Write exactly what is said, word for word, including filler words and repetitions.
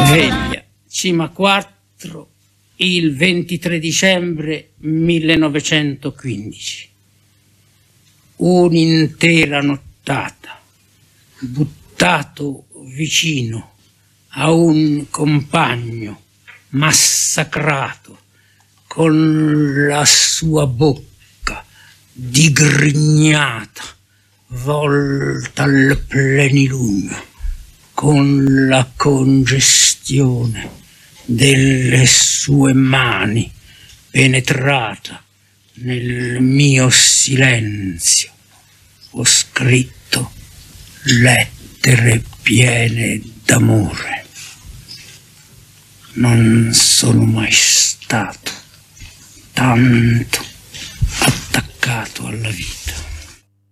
Sveglia, Cima quattro, il ventitré dicembre millenovecentoquindici. Un'intera nottata, buttato vicino a un compagno massacrato con la sua bocca digrignata, volta al plenilunio, con la congestione delle sue mani penetrata nel mio silenzio. Ho scritto lettere piene d'amore. Non sono mai stato tanto attaccato alla vita.